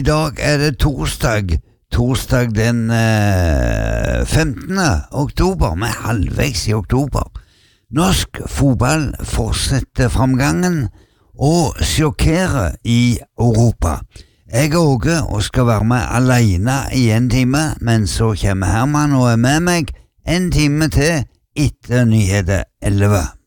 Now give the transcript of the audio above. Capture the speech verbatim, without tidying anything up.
dag er det torsdag, torsdag den eh, femtende oktober, vi er halvveis i oktober. Norsk fotball fortsetter framgangen og sjokkerer i Europa. Jeg er Åge og skal være med alene i en time, men så kommer Herman og er med meg en time til etter nyheter elleve.